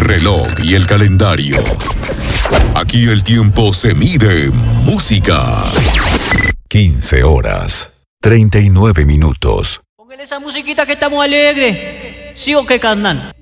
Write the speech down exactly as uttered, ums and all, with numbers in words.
reloj y el calendario. Aquí el tiempo se mide en música. quince horas, treinta y nueve minutos. Póngale esa musiquita que estamos alegres. ¿Sí o qué, carnal?